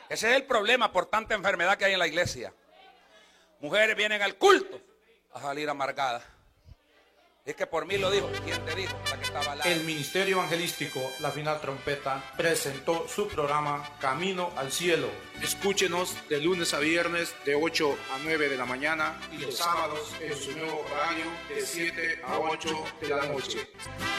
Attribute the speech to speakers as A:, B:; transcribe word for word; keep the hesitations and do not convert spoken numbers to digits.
A: Ese es el problema por tanta enfermedad que hay en la iglesia. Mujeres vienen al culto a salir amargadas. Es que por mí lo dijo. ¿Quién te dijo? La que estaba al lado.
B: El Ministerio Evangelístico La Final Trompeta presentó su programa Camino al Cielo.
C: Escúchenos de lunes a viernes de ocho a nueve de la mañana y los sábados en su nuevo horario de siete a ocho de la noche.